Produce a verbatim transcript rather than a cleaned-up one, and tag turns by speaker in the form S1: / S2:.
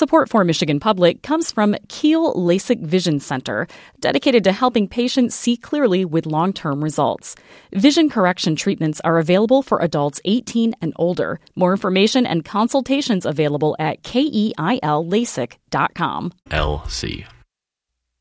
S1: Support for Michigan Public comes from Kiel LASIK Vision Center, dedicated to helping patients see clearly with long-term results. Vision correction treatments are available for adults eighteen and older. More information and consultations available at keil lasik dot com.
S2: L C.